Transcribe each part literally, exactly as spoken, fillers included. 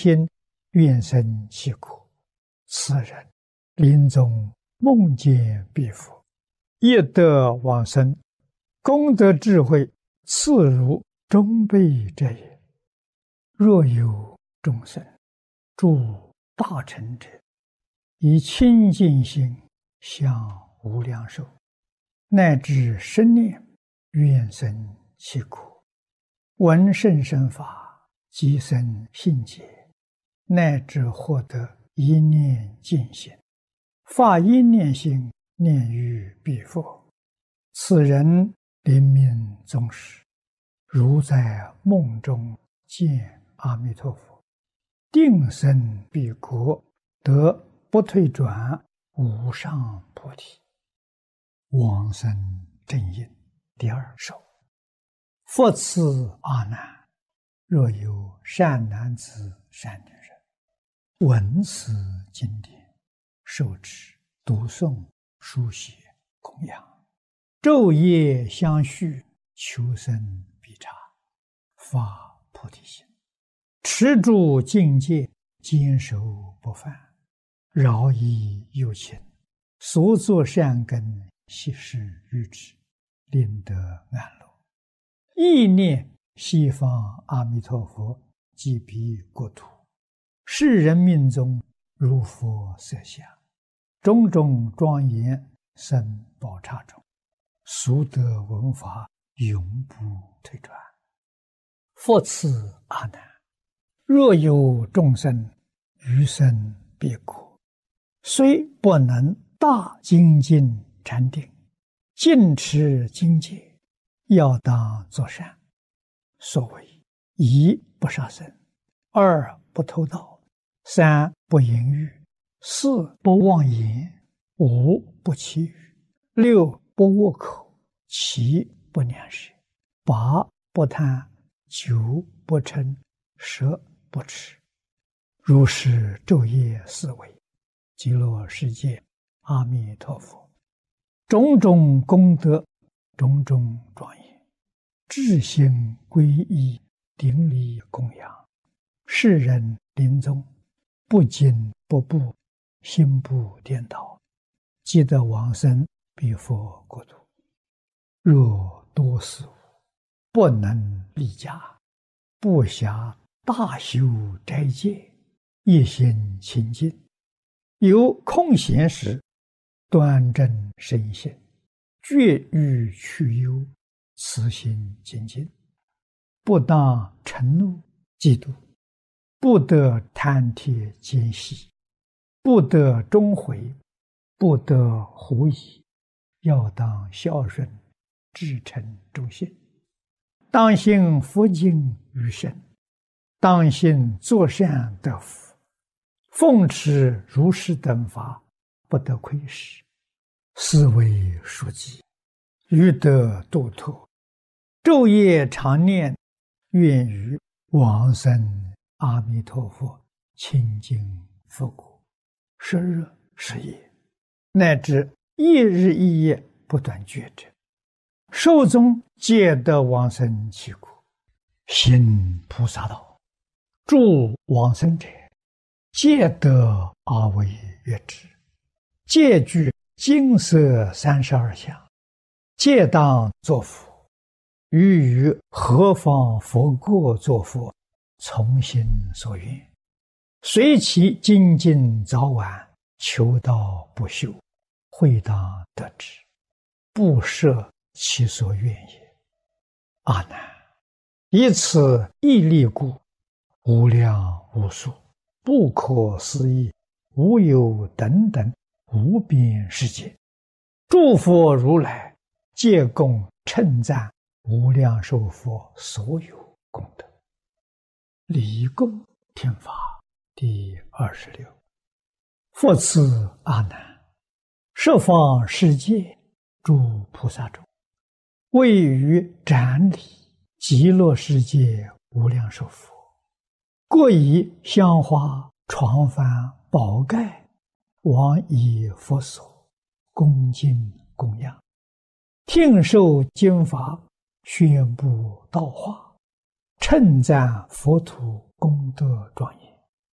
心愿生其国。此人临终梦见彼佛，业得往生，功德智慧次如中辈者也。若有众生诸大乘者，以清净心向无量寿，乃至生念愿生其国，闻甚深法，即生信解，乃至获得一念净心，发一念心念于彼佛。此人临命终时，如在梦中见阿弥陀佛，定生彼国，得不退转无上菩提。往生正因第二首。复次阿难，若有善男子善女人，闻此经典，受持读诵书写供养，昼夜相续，求生必察，发菩提心，持住境界，坚守不犯，饶益有情，所作善根悉施于之，令得安乐。意念西方阿弥陀佛即彼国土，世人命中如佛色相，种种庄严生宝刹中，俗得闻法，永不退转。复次阿难，若有众生余生彼国，虽不能大精进禅定，尽持经戒，要当作善。所谓一不杀生，二不偷盗，三不淫欲，四不妄言，五不绮语，六不恶口，七不两舌，八不贪，九不嗔，十不痴。如是昼夜思维，极乐世界阿弥陀佛种种功德，种种庄严，至心皈依，顶礼供养，世人临终不惊不怖，心不颠倒，即得往生彼佛国土。若多事物不能立家，不暇大修斋戒，一心清净，有空闲时端正身心，绝欲去忧，慈心精进，不当嗔怒嫉妒，不得贪帖奸细，不得终悔，不得狐疑，要当孝顺，至诚忠信，当信佛经于身，当信作善得福，奉持如是等法，不得亏失，是为书记，欲得度脱，昼夜常念，愿于往生阿弥陀佛清净佛国，十日十夜，乃至一日一夜不断觉者，寿终皆得往生其国。行菩萨道，诸往生者，皆得阿惟越致，皆具金色三十二相，皆当作佛，于于何方佛国作佛，从心所愿，随其精进早晚，求道不休，会当得之，不设其所愿也。阿难，以此义力故，无量无数，不可思议，无有等等无边世界，诸佛如来皆共称赞无量寿佛所有功德。离供听法第二十六。复次阿难，十方世界诸菩萨中，位于展礼极乐世界无量寿佛，各以香花床幡宝盖往以佛所，恭敬供养，听受经法，宣布道化，称赞佛土功德庄严，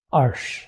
二十、